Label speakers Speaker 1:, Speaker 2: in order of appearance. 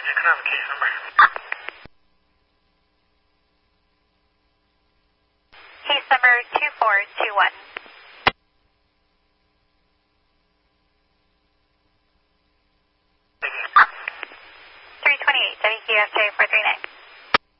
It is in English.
Speaker 1: confirm case number.
Speaker 2: Case number 2421.
Speaker 1: Thank you.
Speaker 2: 328, WQFJ 439.